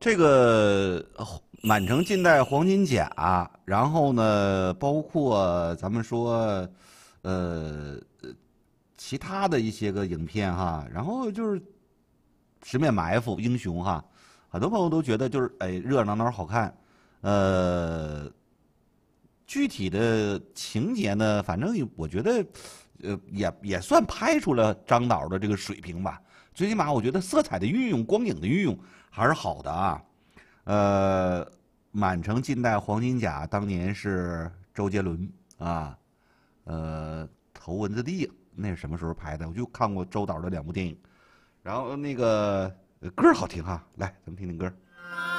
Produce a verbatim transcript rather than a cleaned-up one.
这个满城尽带黄金甲，然后呢，包括咱们说，呃，其他的一些个影片哈，然后就是十面埋伏英雄哈，很多朋友都觉得就是哎热热闹闹好看，呃，具体的情节呢，反正我觉得，呃，也也算拍出了张导的这个水平吧。最起码我觉得色彩的运用、光影的运用还是好的啊。呃，满城尽带黄金甲当年是周杰伦啊，呃，头文字 D 那是什么时候拍的？我就看过周导的两部电影，然后那个呃歌儿好听哈，来咱们听听歌。